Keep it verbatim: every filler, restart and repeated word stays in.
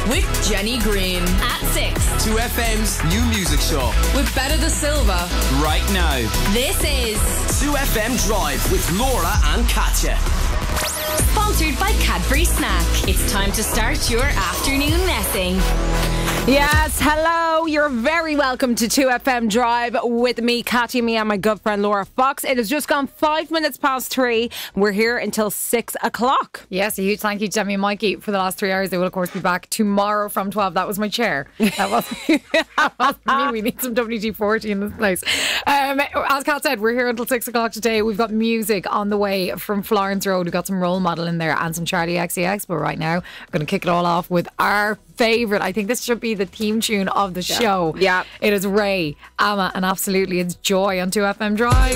with Jenny Green. At six. two F M's new music show. With Betta Da Silva. Right now. This is two F M Drive with Laura and Katya. Sponsored by Cadbury Snack. It's time to start your afternoon messing. Yes, hello. You're very welcome to two F M Drive with me, Katya, me and my good friend Laura Fox. It has just gone five minutes past three. We're here until six o'clock. Yes, a huge thank you to Demi and Mikey for the last three hours. They will, of course, be back tomorrow from twelve. That was my chair. That wasn't, that wasn't me. We need some W D forty in this place. Um, as Kat said, we're here until six o'clock today. We've got music on the way from Florence Road. We've got some Role Model in there and some Charlie X C X. But right now, I'm going to kick it all off with our favourite. I think this should be the theme tune of the yeah. show. Yeah. It is Ray, Amma, and absolutely it's Joy on two F M Drive.